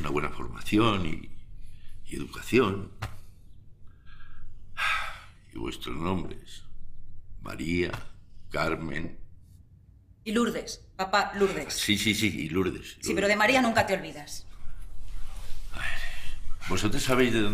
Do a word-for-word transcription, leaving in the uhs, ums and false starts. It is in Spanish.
una buena formación y, y educación. Y vuestros nombres. María, Carmen... Y Lourdes, papá, Lourdes. Sí, sí, sí, y Lourdes. Lourdes. Sí, pero de María nunca te olvidas. ¿Vosotros sabéis de dónde